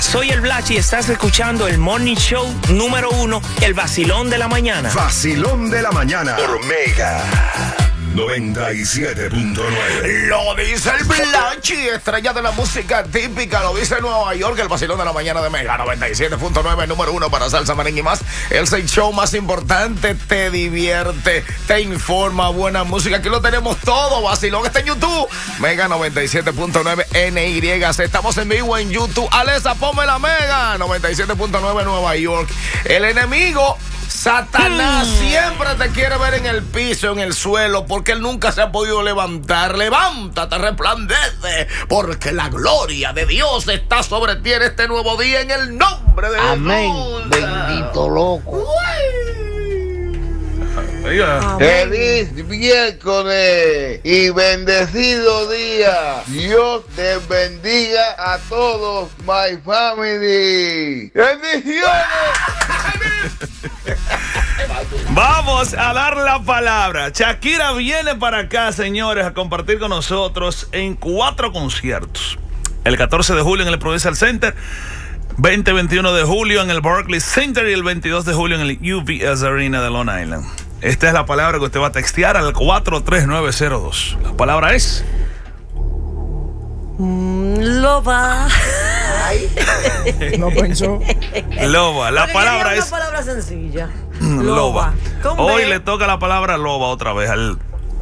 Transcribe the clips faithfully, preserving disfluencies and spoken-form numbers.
Soy el Blachi y estás escuchando el Morning Show número uno, el vacilón de la mañana. Vacilón de la mañana por Mega noventa y siete punto nueve. Lo dice el Blachi, estrella de la música típica. Lo dice Nueva York, el vacilón de la mañana de Mega noventa y siete punto nueve, número uno para salsa, merengue y más. El seis show más importante, te divierte, te informa, buena música. Aquí lo tenemos todo. Vacilón está en YouTube, Mega noventa y siete punto nueve N Y C. Estamos en vivo en YouTube. Alexa, ponme la Mega noventa y siete punto nueve Nueva York. El enemigo Satanás hmm. siempre te quiere ver en el piso, en el suelo, porque él nunca se ha podido levantar. Levántate, resplandece, porque la gloria de Dios está sobre ti en este nuevo día, en el nombre de Amén. Jesús. Bendito loco. Amén. Feliz miércoles y bendecido día. Dios te bendiga a todos, my family. ¡Bendiciones! Vamos a dar la palabra. Shakira viene para acá, señores, a compartir con nosotros en cuatro conciertos. El catorce de julio en el Prudential Center, veinte y veintiuno de julio en el Barclays Center y el veintidós de julio en el U B S Arena de Long Island. Esta es la palabra que usted va a textear al cuatro tres nueve cero dos. La palabra es... Mm, loba. No pensó. Loba. La Porque palabra es... una palabra sencilla. Loba. Con Hoy B. le toca la palabra loba otra vez al,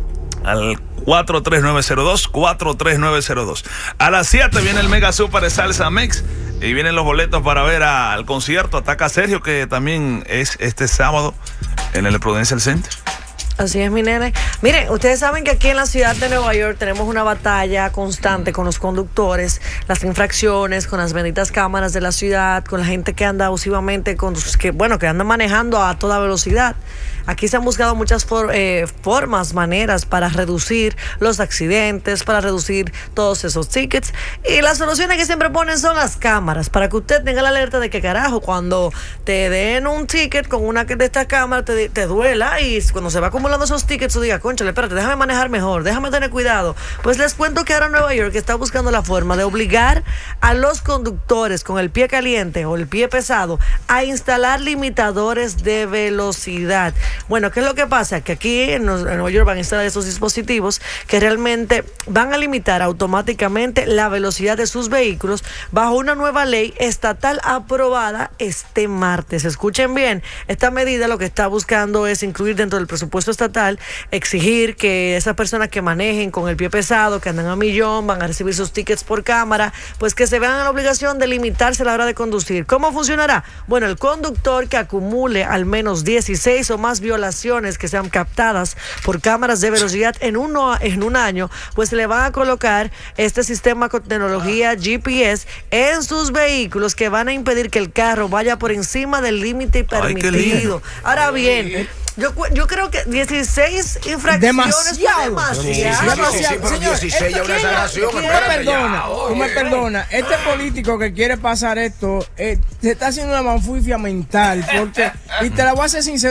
al cuatro tres nueve cero dos, cuatro tres nueve cero dos. A las siete viene el Mega Super de Salsa Mix y vienen los boletos para ver a, al concierto Ataca Sergio, que también es este sábado en el Prudential Center. Así es, mi nene. Miren, ustedes saben que aquí en la ciudad de Nueva York tenemos una batalla constante con los conductores, las infracciones, con las benditas cámaras de la ciudad, con la gente que anda abusivamente, con que, bueno, que anda manejando a toda velocidad. Aquí se han buscado muchas for, eh, formas, maneras para reducir los accidentes, para reducir todos esos tickets. Y las soluciones que siempre ponen son las cámaras, para que usted tenga la alerta de que, carajo, cuando te den un ticket con una de estas cámaras, te, te duela, y cuando se va acumulando esos tickets, tú digas, cónchale, espérate, déjame manejar mejor, déjame tener cuidado. Pues les cuento que ahora Nueva York está buscando la forma de obligar a los conductores con el pie caliente o el pie pesado a instalar limitadores de velocidad. Bueno, ¿qué es lo que pasa? Que aquí en Nueva York van a instalar esos dispositivos que realmente van a limitar automáticamente la velocidad de sus vehículos bajo una nueva ley estatal aprobada este martes. Escuchen bien, esta medida lo que está buscando es incluir dentro del presupuesto estatal, exigir que esas personas que manejen con el pie pesado, que andan a millón, van a recibir sus tickets por cámara, pues que se vean en la obligación de limitarse a la hora de conducir. ¿Cómo funcionará? Bueno, el conductor que acumule al menos dieciséis o más violaciones que sean captadas por cámaras de velocidad en, uno, en un año, pues se le van a colocar este sistema con tecnología G P S en sus vehículos que van a impedir que el carro vaya por encima del límite permitido. Ahora bien, Yo, yo creo que dieciséis infracciones. Demasiado. Demasiado. Sí, sí, sí, demasiado. Sí, Señor, dieciséis ya una exageración. tú me perdonas, tú me perdonas. Este político que quiere pasar esto, eh, se está haciendo una manfufia mental. Porque, y te la voy a ser sincero.